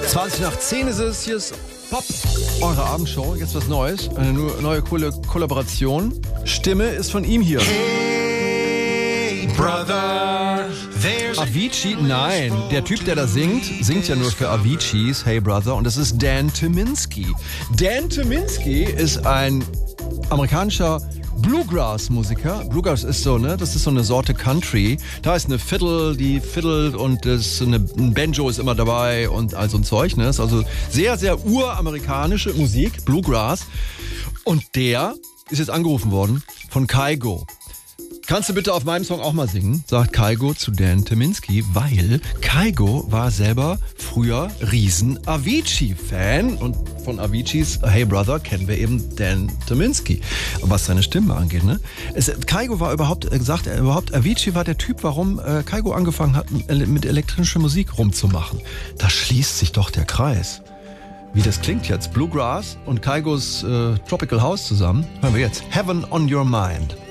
20 nach 10 ist es, hier ist Pop, eure Abendshow, jetzt was Neues, eine neue coole Kollaboration. Stimme ist von ihm hier. Hey, Brother, Avicii, nein, der Typ, der da singt ja nur für Avicii's Hey Brother und das ist Dan Tyminski. Dan Tyminski ist ein amerikanischer Bluegrass-Musiker. Bluegrass ist so, ne? Das ist so eine Sorte Country. Da ist eine Fiddle, die fiddelt und ein Banjo ist immer dabei und all so ein Zeug, ne? Ist also sehr, sehr uramerikanische Musik, Bluegrass. Und der ist jetzt angerufen worden von Kygo. Kannst du bitte auf meinem Song auch mal singen, sagt Kygo zu Dan Tyminski, weil Kygo war selber früher riesen Avicii-Fan und von Avicii's Hey Brother kennen wir eben Dan Tyminski, was seine Stimme angeht. Ne? Kygo war überhaupt, Avicii war der Typ, warum Kygo angefangen hat, mit elektronischer Musik rumzumachen. Da schließt sich doch der Kreis. Wie das klingt jetzt, Bluegrass und Kygos Tropical House zusammen, hören wir jetzt Heaven on Your Mind.